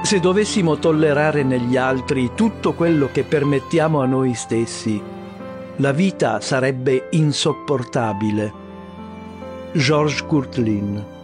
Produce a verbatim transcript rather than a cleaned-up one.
Se dovessimo tollerare negli altri tutto quello che permettiamo a noi stessi, la vita sarebbe insopportabile. Georges Courteline.